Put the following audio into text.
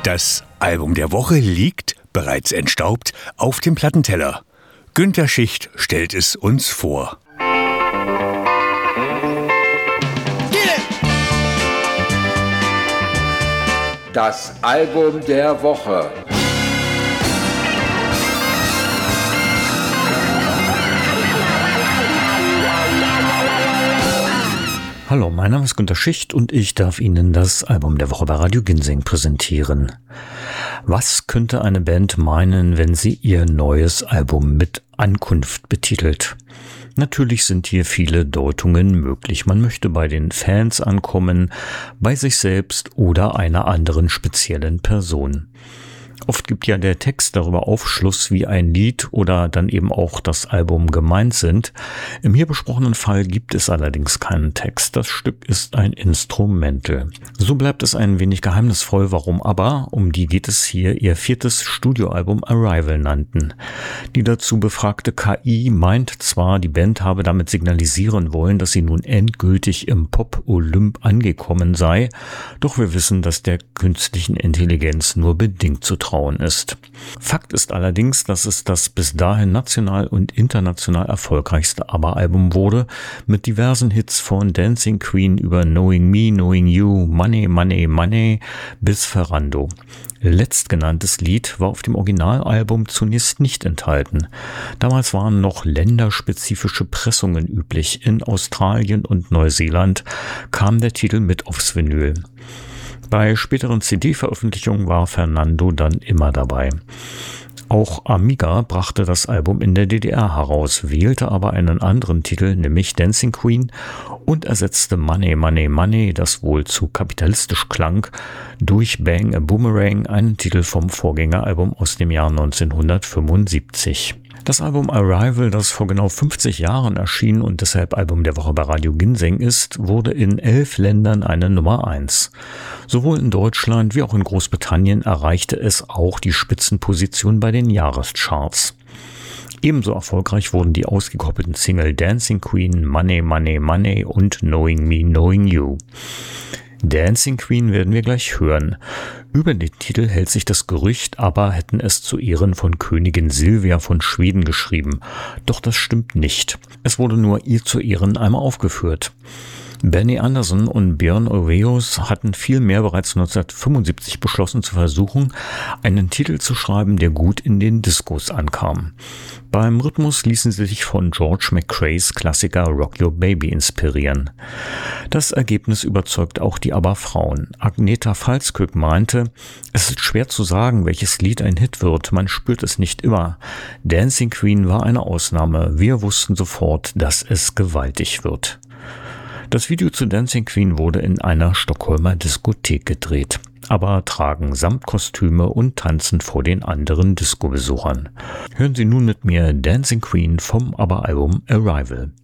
Das Album der Woche liegt, bereits entstaubt, auf dem Plattenteller. Günter Schicht stellt es uns vor. Das Album der Woche. Hallo, mein Name ist Günter Schicht und ich darf Ihnen das Album der Woche bei Radio Ginseng präsentieren. Was könnte eine Band meinen, wenn sie ihr neues Album mit Ankunft betitelt? Natürlich sind hier viele Deutungen möglich. Man möchte bei den Fans ankommen, bei sich selbst oder einer anderen speziellen Person. Oft gibt ja der Text darüber Aufschluss, wie ein Lied oder dann eben auch das Album gemeint sind. Im hier besprochenen Fall gibt es allerdings keinen Text. Das Stück ist ein Instrumental. So bleibt es ein wenig geheimnisvoll, warum ABBA, um die geht es hier, ihr 4. Studioalbum Arrival nannten. Die dazu befragte KI meint zwar, die Band habe damit signalisieren wollen, dass sie nun endgültig im Pop-Olymp angekommen sei, doch wir wissen, dass der künstlichen Intelligenz nur bedingt zu trauen ist. Fakt ist allerdings, dass es das bis dahin national und international erfolgreichste ABBA-Album wurde, mit diversen Hits von Dancing Queen über Knowing Me, Knowing You, Money, Money, Money bis Ferrando. Letztgenanntes Lied war auf dem Originalalbum zunächst nicht enthalten. Damals waren noch länderspezifische Pressungen üblich. In Australien und Neuseeland kam der Titel mit aufs Vinyl. Bei späteren CD-Veröffentlichungen war Ferrando dann immer dabei. Auch Amiga brachte das Album in der DDR heraus, wählte aber einen anderen Titel, nämlich Dancing Queen, und ersetzte Money, Money, Money, das wohl zu kapitalistisch klang, durch Bang a Boomerang, einen Titel vom Vorgängeralbum aus dem Jahr 1975. Das Album Arrival, das vor genau 50 Jahren erschien und deshalb Album der Woche bei Radio Ginseng ist, wurde in 11 Ländern eine Nummer 1. Sowohl in Deutschland wie auch in Großbritannien erreichte es auch die Spitzenposition bei den Jahrescharts. Ebenso erfolgreich wurden die ausgekoppelten Single Dancing Queen, Money, Money, Money und Knowing Me, Knowing You. Dancing Queen werden wir gleich hören. Über den Titel hält sich das Gerücht, ABBA hätten es zu Ehren von Königin Silvia von Schweden geschrieben. Doch das stimmt nicht. Es wurde nur ihr zu Ehren einmal aufgeführt. Benny Andersson und Björn Ulvaeus hatten vielmehr bereits 1975 beschlossen zu versuchen, einen Titel zu schreiben, der gut in den Diskos ankam. Beim Rhythmus ließen sie sich von George McCraes Klassiker Rock Your Baby inspirieren. Das Ergebnis überzeugt auch die ABBA-Frauen. Agneta Falskök meinte, es ist schwer zu sagen, welches Lied ein Hit wird, man spürt es nicht immer. Dancing Queen war eine Ausnahme, wir wussten sofort, dass es gewaltig wird. Das Video zu Dancing Queen wurde in einer Stockholmer Diskothek gedreht. ABBA tragen Samtkostüme und tanzen vor den anderen Disco-Besuchern. Hören Sie nun mit mir Dancing Queen vom ABBA-Album Arrival.